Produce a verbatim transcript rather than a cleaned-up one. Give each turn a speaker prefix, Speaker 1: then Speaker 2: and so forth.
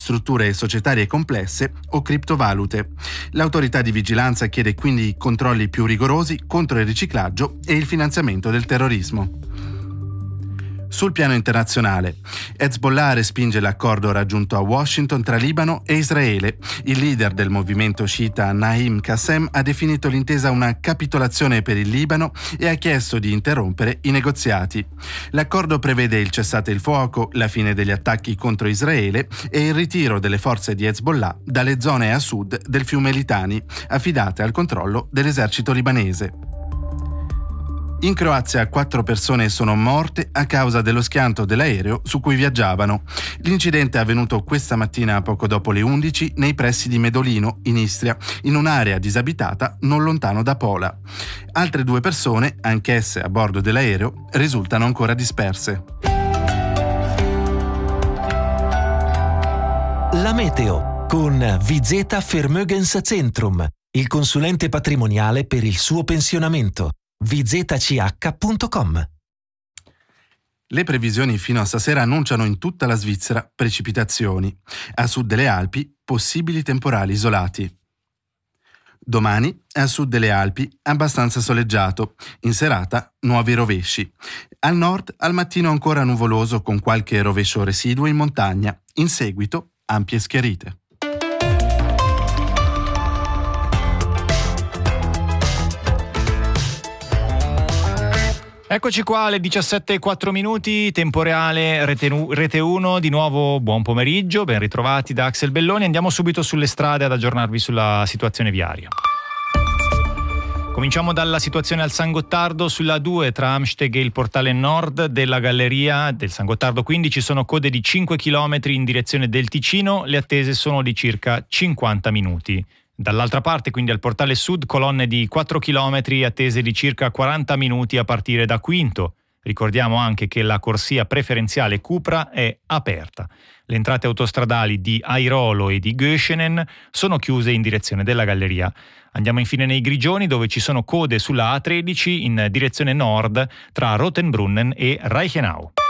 Speaker 1: strutture societarie complesse o criptovalute. L'autorità di vigilanza chiede quindi controlli più rigorosi contro il riciclaggio e il finanziamento del terrorismo. Sul piano internazionale, Hezbollah respinge l'accordo raggiunto a Washington tra Libano e Israele. Il leader del movimento sciita Naim Qassem ha definito l'intesa una capitolazione per il Libano e ha chiesto di interrompere i negoziati. L'accordo prevede il cessate il fuoco, la fine degli attacchi contro Israele e il ritiro delle forze di Hezbollah dalle zone a sud del fiume Litani, affidate al controllo dell'esercito libanese. In Croazia quattro persone sono morte a causa dello schianto dell'aereo su cui viaggiavano. L'incidente è avvenuto questa mattina poco dopo le undici nei pressi di Medolino, in Istria, in un'area disabitata non lontano da Pola. Altre due persone, anch'esse a bordo dell'aereo, risultano ancora disperse.
Speaker 2: La meteo con Vizeta Vermögenscentrum, il consulente patrimoniale per il suo pensionamento. v z c h punto com.
Speaker 1: Le previsioni fino a stasera annunciano in tutta la Svizzera precipitazioni. A sud delle Alpi possibili temporali isolati. Domani a sud delle Alpi abbastanza soleggiato, in serata nuovi rovesci. Al nord al mattino ancora nuvoloso con qualche rovescio residuo in montagna, in seguito ampie schiarite.
Speaker 3: Eccoci qua alle diciassette e quattro minuti, tempo reale, Rete uno, di nuovo buon pomeriggio, ben ritrovati da Axel Belloni. Andiamo subito sulle strade ad aggiornarvi sulla situazione viaria. Cominciamo dalla situazione al San Gottardo. Sulla due tra Amsteg e il portale nord della galleria del San Gottardo, quindi ci sono code di cinque chilometri in direzione del Ticino, le attese sono di circa cinquanta minuti. Dall'altra parte, quindi al portale sud, colonne di quattro chilometri, attese di circa quaranta minuti a partire da Quinto. Ricordiamo anche che la corsia preferenziale Cupra è aperta. Le entrate autostradali di Airolo e di Göschenen sono chiuse in direzione della galleria. Andiamo infine nei Grigioni, dove ci sono code sulla A tredici in direzione nord tra Rotenbrunnen e Reichenau.